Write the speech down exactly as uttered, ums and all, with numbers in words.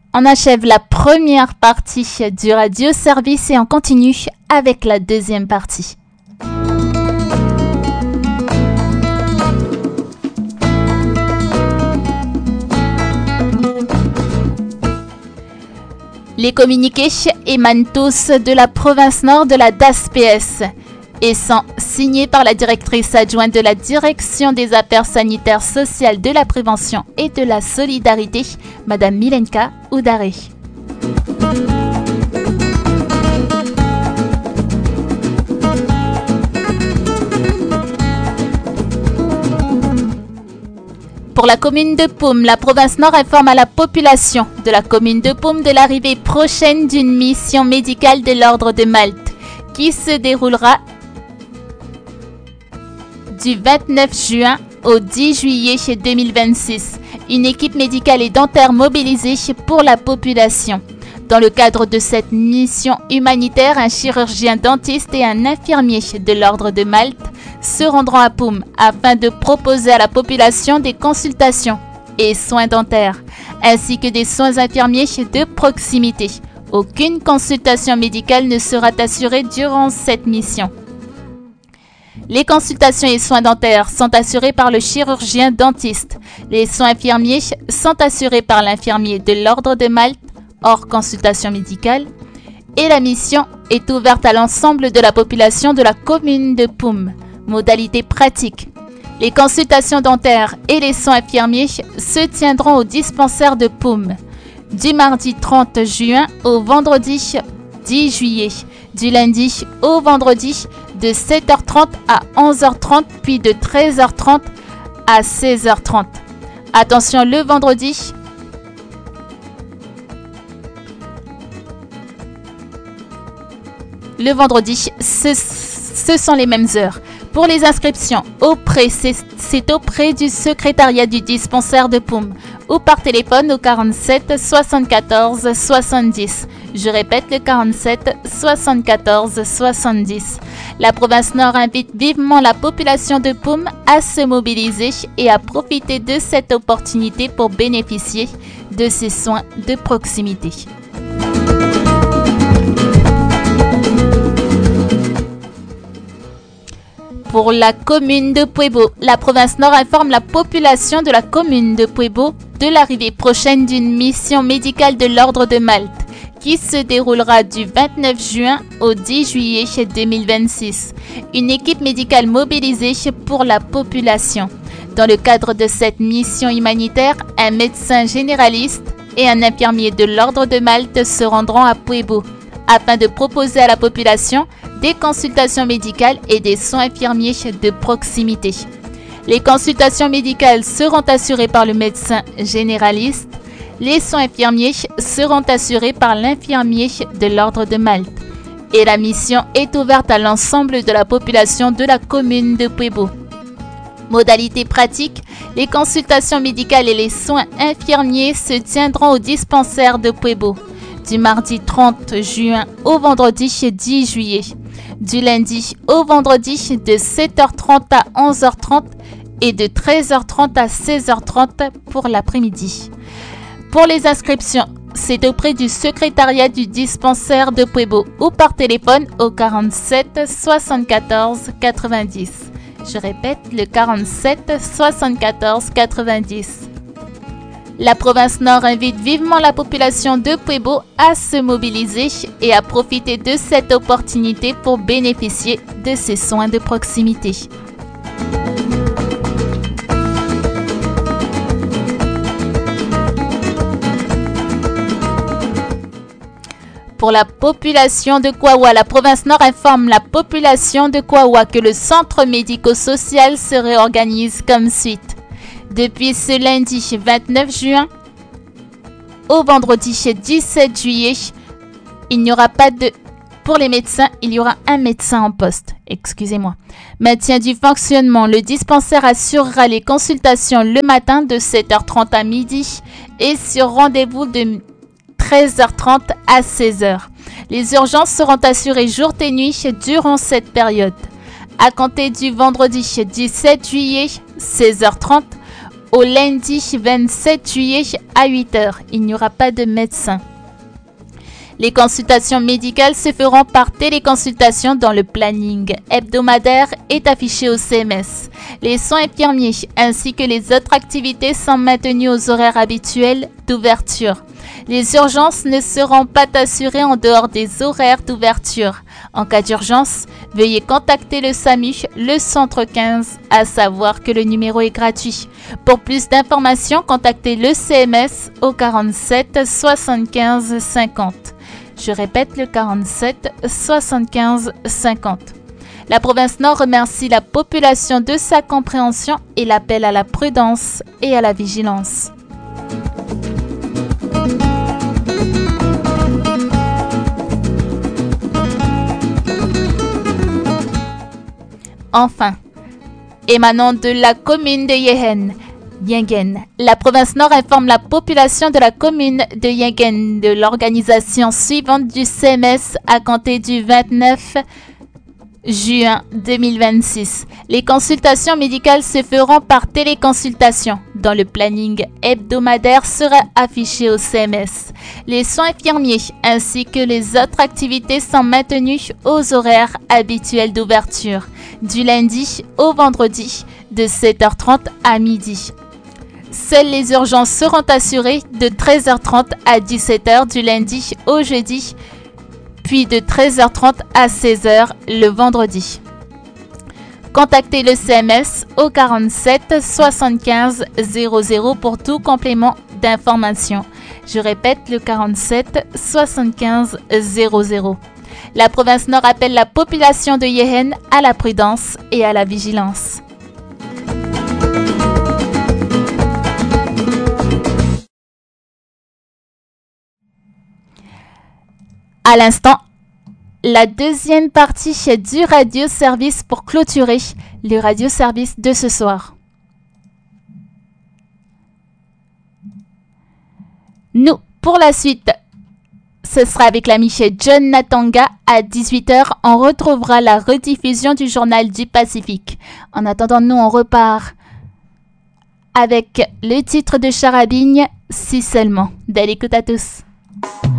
On achève la première partie du radio service et on continue avec la deuxième partie. Les communiqués émanent tous de la province nord de la D A S P S et sont signés par la directrice adjointe de la Direction des Affaires sanitaires sociales, de la prévention et de la solidarité, Madame Milenka Oudaré. Pour la commune de Poum, la province Nord informe à la population de la commune de Poum de l'arrivée prochaine d'une mission médicale de l'Ordre de Malte qui se déroulera du vingt-neuf juin au dix juillet deux mille vingt-six. Une équipe médicale et dentaire mobilisée pour la population. Dans le cadre de cette mission humanitaire, un chirurgien dentiste et un infirmier de l'Ordre de Malte se rendront à Poum afin de proposer à la population des consultations et soins dentaires, ainsi que des soins infirmiers de proximité. Aucune consultation médicale ne sera assurée durant cette mission. Les consultations et soins dentaires sont assurés par le chirurgien dentiste. Les soins infirmiers sont assurés par l'infirmier de l'Ordre de Malte, hors consultation médicale. Et la mission est ouverte à l'ensemble de la population de la commune de Poum. Modalité pratique. Les consultations dentaires et les soins infirmiers se tiendront au dispensaire de Poum du mardi trente juin au vendredi dix juillet, du lundi au vendredi de sept heures trente à onze heures trente puis de treize heures trente à seize heures trente. Attention, le vendredi, le vendredi, ce, ce sont les mêmes heures. Pour les inscriptions, auprès, c'est, c'est auprès du secrétariat du dispensaire de Poum ou par téléphone au quarante-sept soixante-quatorze soixante-dix. Je répète, le quarante-sept soixante-quatorze soixante-dix. La province Nord invite vivement la population de Poum à se mobiliser et à profiter de cette opportunité pour bénéficier de ces soins de proximité. Pour la commune de Puebo, la province Nord informe la population de la commune de Puebo de l'arrivée prochaine d'une mission médicale de l'Ordre de Malte qui se déroulera du vingt-neuf juin au dix juillet deux mille vingt-six. Une équipe médicale mobilisée pour la population. Dans le cadre de cette mission humanitaire, un médecin généraliste et un infirmier de l'Ordre de Malte se rendront à Puebo afin de proposer à la population des consultations médicales et des soins infirmiers de proximité. Les consultations médicales seront assurées par le médecin généraliste. Les soins infirmiers seront assurés par l'infirmier de l'Ordre de Malte. Et la mission est ouverte à l'ensemble de la population de la commune de Puebo. Modalité pratique, les consultations médicales et les soins infirmiers se tiendront au dispensaire de Puebo du mardi trente juin au vendredi dix juillet, du lundi au vendredi de sept heures trente à onze heures trente et de treize heures trente à seize heures trente pour l'après-midi. Pour les inscriptions, c'est auprès du secrétariat du dispensaire de Puebo ou par téléphone au quarante-sept soixante-quatorze quatre-vingt-dix. Je répète, le quarante-sept soixante-quatorze quatre-vingt-dix. La province Nord invite vivement la population de Puebo à se mobiliser et à profiter de cette opportunité pour bénéficier de ces soins de proximité. Pour la population de Kouawa, la province Nord informe la population de Kouawa que le centre médico-social se réorganise comme suite. Depuis ce lundi vingt-neuf juin au vendredi dix-sept juillet, il n'y aura pas de... Pour les médecins, il y aura un médecin en poste. Excusez-moi. Maintien du fonctionnement. Le dispensaire assurera les consultations le matin de sept heures trente à midi et sur rendez-vous de treize heures trente à seize heures. Les urgences seront assurées jour et nuit durant cette période. À compter du vendredi dix-sept juillet, seize heures trente, au lundi vingt-sept juillet à huit heures. Il n'y aura pas de médecin. Les consultations médicales se feront par téléconsultation dans le planning hebdomadaire est affiché au C M S. Les soins infirmiers ainsi que les autres activités sont maintenues aux horaires habituels d'ouverture. Les urgences ne seront pas assurées en dehors des horaires d'ouverture. En cas d'urgence, veuillez contacter le S A M U, le centre quinze, à savoir que le numéro est gratuit. Pour plus d'informations, contactez le C M S au quarante-sept soixante-quinze cinquante. Je répète, le quarante-sept soixante-quinze cinquante. La province Nord remercie la population de sa compréhension et l'appelle à la prudence et à la vigilance. Enfin, émanant de la commune de Yehen, Yingen, la province Nord informe la population de la commune de Yingen de l'organisation suivante du C M S à compter du vingt-neuf juin deux mille vingt-six. Les consultations médicales se feront par téléconsultation. Dans le planning hebdomadaire sera affiché au C M S. Les soins infirmiers ainsi que les autres activités sont maintenues aux horaires habituels d'ouverture, du lundi au vendredi de sept heures trente à midi. Seules les urgences seront assurées de treize heures trente à dix-sept heures du lundi au jeudi, puis de treize heures trente à seize heures le vendredi. Contactez le C M S au quarante-sept soixante-quinze zéro zéro pour tout complément d'information. Je répète, le quarante-sept soixante-quinze zéro zéro. La province Nord appelle la population de Yehen à la prudence et à la vigilance. À l'instant, la deuxième partie du radio-service pour clôturer le radio-service de ce soir. Nous, pour la suite, ce sera avec l'ami John Natanga à dix-huit heures. On retrouvera la rediffusion du journal du Pacifique. En attendant, nous, on repart avec le titre de Charabigne, Si seulement. Belle écoute à tous.